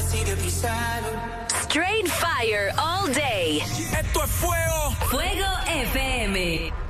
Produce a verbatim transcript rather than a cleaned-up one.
Straight fire all day. Esto es fuego. Fuego F M.